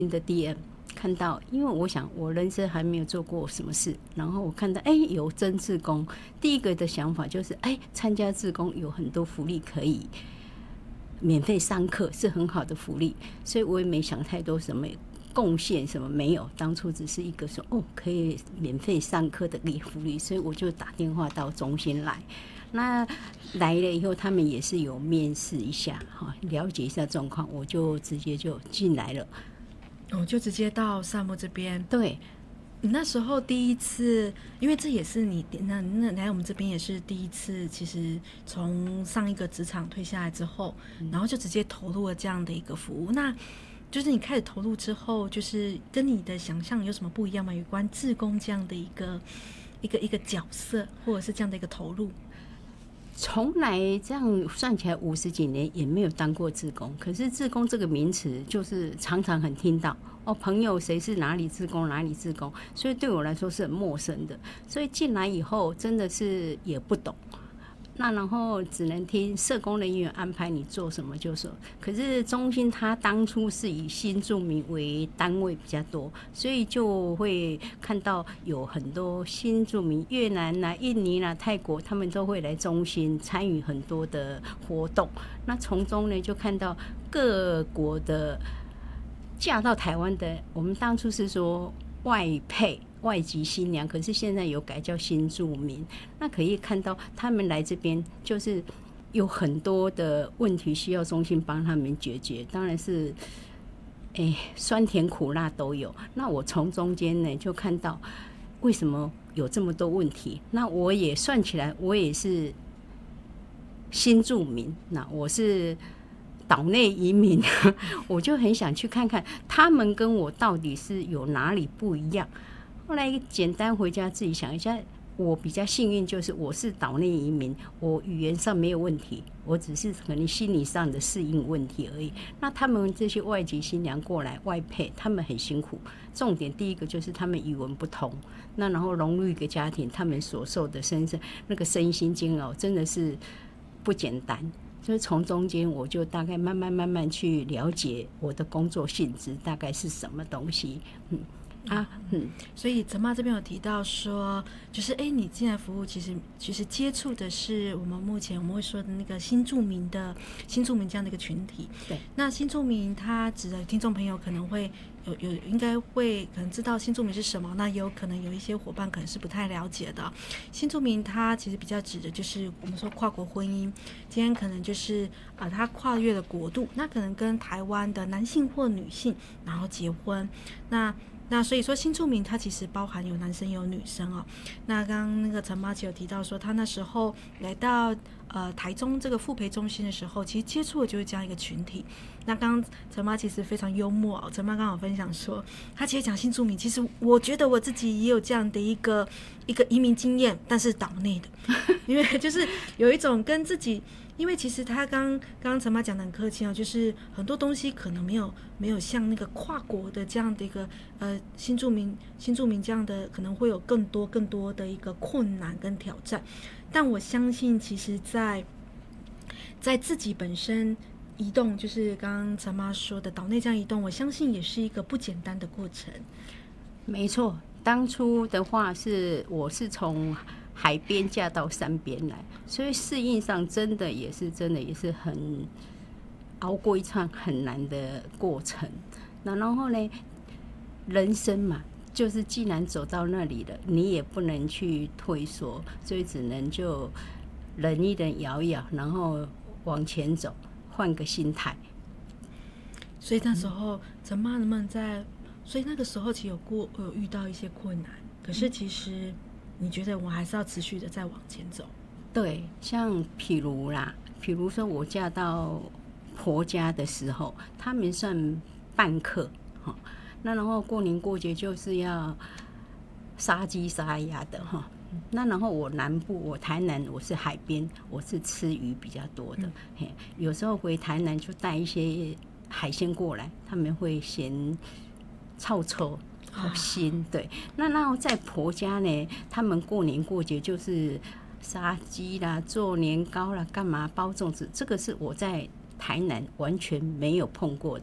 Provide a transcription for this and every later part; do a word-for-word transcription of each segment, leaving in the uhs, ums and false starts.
的 D M 看到，因为我想我人生还没有做过什么事，然后我看到哎、欸、有真志工，第一个的想法就是哎参加志工有很多福利可以免费上课，是很好的福利，所以我也没想太多什么贡献什么没有，当初只是一个说哦可以免费上课的一个福利，所以我就打电话到中心来。那来了以后，他们也是有面试一下，了解一下状况，我就直接就进来了。 哦，就直接到萨摩这边。 对， 你那时候第一次，因为这也是你那那来我们这边也是第一次，其实从上一个职场退下来之后，然后就直接投入了这样的一个服务。那就是你开始投入之后，就是跟你的想象有什么不一样吗？有关志工这样的一个一个一个角色，或者是这样的一个投入？ 从来这样算起来五十几年也没有当过志工，可是志工这个名词就是常常很听到哦，朋友谁是哪里志工哪里志工，所以对我来说是很陌生的，所以进来以后真的是也不懂。那然后只能听社工人员安排你做什么就说，可是中心它当初是以新住民为单位比较多，所以就会看到有很多新住民，越南啦、印尼啦、泰国，他们都会来中心参与很多的活动。那从中呢，就看到各国的嫁到台湾的，我们当初是说外配。外籍新娘，可是现在有改叫新住民，那可以看到他们来这边就是有很多的问题需要中心帮他们解决，当然是哎酸甜苦辣都有。那我从中间呢就看到为什么有这么多问题，那我也算起来我也是新住民，那我是岛内移民我就很想去看看他们跟我到底是有哪里不一样。后来简单回家自己想一下，我比较幸运，就是我是岛内移民，我语言上没有问题，我只是可能心理上的适应问题而已。那他们这些外籍新娘过来外配，他们很辛苦。重点第一个就是他们语文不通，那然后融入一个家庭，他们所受的身身那个身心煎熬真的是不简单。就是从中间我就大概慢慢慢慢去了解我的工作性质大概是什么东西，嗯。啊，嗯， 所以陈妈这边有提到说，就是哎，你进来服务，其实其实接触的是我们目前我们会说的那个新住民的新住民这样的一个群体。 对， 那新住民他指的听众朋友可能会有有应该会可能知道新住民是什么，那也有可能有一些伙伴可能是不太了解的。新住民他其实比较指的就是我们说跨国婚姻，今天可能就是啊、呃，他跨越了国度，那可能跟台湾的男性或女性然后结婚，那。那所以说新住民它其实包含有男生也有女生哦。那刚刚那个陈妈其有提到说，他那时候来到呃台中这个复培中心的时候，其实接触的就是这样一个群体。那刚刚陈妈其实非常幽默哦，陈妈刚好分享说，她其实讲新住民，其实我觉得我自己也有这样的一个一个移民经验，但是岛内的，因为就是有一种跟自己。因为其实他刚刚陈妈讲的很客气哦，就是很多东西可能没有没有像那个跨国的这样的一个呃新住民新住民这样的，可能会有更多更多的一个困难跟挑战。但我相信，其实在在自己本身移动，就是刚刚陈妈说的岛内这样移动，我相信也是一个不简单的过程。 没错，当初的话是我是从海边嫁到山边来，所以适应上真的也是真的也是很熬过一场很难的过程。那然后呢，人生嘛，就是既然走到那里了，你也不能去退缩，所以只能就忍一忍，摇一摇，然后往前走，换个心态。 所以那时候陈妈能不能在？所以那个时候其实有过有遇到一些困难，可是其实。你觉得我还是要持续的再往前走？ 对，像譬如啦，譬如说我嫁到婆家的时候，他们算半客，那然后过年过节就是要杀鸡杀鸭的哈。那然后我南部，我台南我是海边，我是吃鱼比较多的，嗯、有时候回台南就带一些海鲜过来，他们会嫌臭臭。好新对，那然后在婆家呢，他们过年过节就是杀鸡啦、做年糕啦、干嘛包粽子，这个是我在台南完全没有碰过的。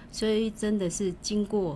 所以真的是经过